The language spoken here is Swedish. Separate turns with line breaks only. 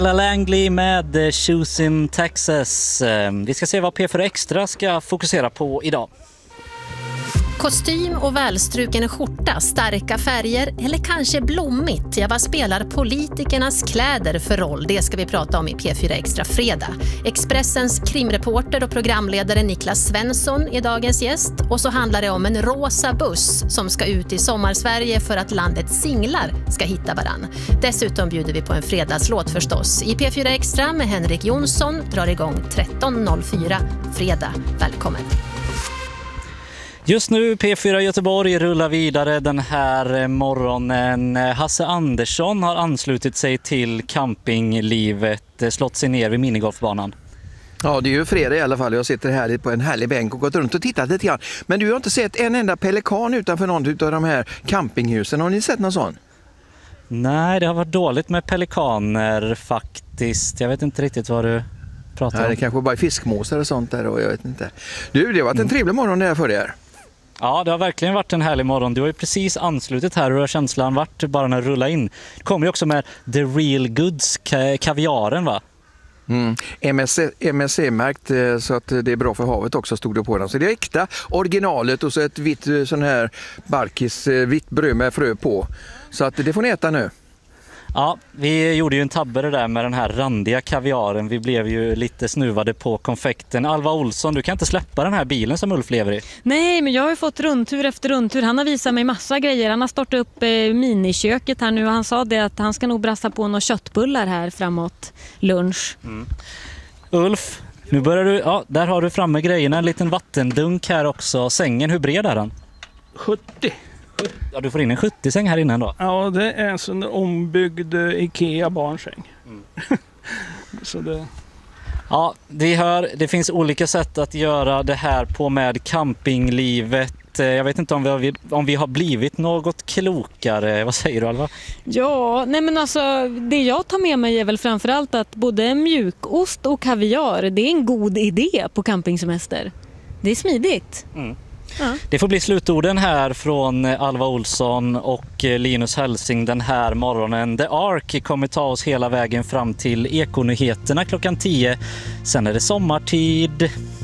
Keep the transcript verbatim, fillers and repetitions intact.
Langley med Choosing Texas. Vi ska se vad P fyra Extra ska fokusera på idag.
Kostym och välstruken skjorta, starka färger eller kanske blommigt. Ja, vad spelar politikernas kläder för roll? Det ska vi prata om i P fyra Extra fredag. Expressens krimreporter och programledare Niklas Svensson är dagens gäst. Och så handlar det om en rosa buss som ska ut i sommarsverige för att landets singlar ska hitta varann. Dessutom bjuder vi på en fredagslåt förstås. I P fyra Extra med Henrik Jonsson drar igång tretton noll fyra fredag. Välkommen!
Just nu P fyra Göteborg rullar vidare den här morgonen. Hasse Andersson har anslutit sig till campinglivet, slått sig ner vid minigolfbanan.
Ja, det är ju fredag i alla fall. Jag sitter här på en härlig bänk och gått runt och tittat lite grann. Men du har inte sett en enda pelikan utanför någon av de här campinghusen. Har ni sett någon sån?
Nej, det har varit dåligt med pelikaner faktiskt. Jag vet inte riktigt vad du pratar om.
Nej, det kanske bara är fiskmåsar och sånt där och jag vet inte. Du, det har varit en trevlig morgon där för er.
Ja, det har verkligen varit en härlig morgon. Du har ju precis anslutit här och har känslan varit bara när du rullar in. Det kommer ju också med The Real Goods, kaviaren va?
Mm. M S C-märkt så att det är bra för havet också stod det på den. Så det är äkta, originalet och så ett vitt sån här barkis, vitt bröd med frö på. Så att det får ni äta nu.
Ja, vi gjorde ju en tabbe där med den här randiga kaviaren. Vi blev ju lite snuvade på konfekten. Alva Olsson, du kan inte släppa den här bilen som Ulf lever i.
Nej, men jag har ju fått rundtur efter rundtur. Han har visat mig massa grejer. Han har startat upp eh, miniköket här nu och han sa det att han ska nog brassa på några köttbullar här framåt lunch. Mm.
Ulf, nu börjar du, ja, där har du framme grejerna. En liten vattendunk här också. Sängen, hur bred är den?
sjuttio.
Ja, du får in en sjuttio-säng här inne då.
Ja, det är en sån ombyggd Ikea barnsäng. Mm. Så det...
Ja, vi hör, det finns olika sätt att göra det här på med campinglivet. Jag vet inte om vi har, om vi har blivit något klokare. Vad säger du, Alva?
Ja, nej men alltså det jag tar med mig är väl framförallt att både mjukost och kaviar, det är en god idé på campingsemester. Det är smidigt.
Mm. Ja. Det får bli slutorden här från Alva Olsson och Linus Hälsing den här morgonen. The Ark kommer ta oss hela vägen fram till Ekonyheterna klockan tio. Sen är det sommartid.